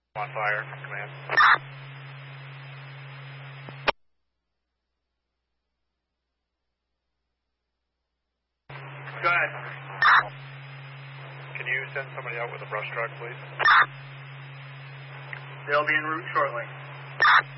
On fire, command. Go ahead. Can you send somebody out with a brush truck, please? They'll be en route shortly.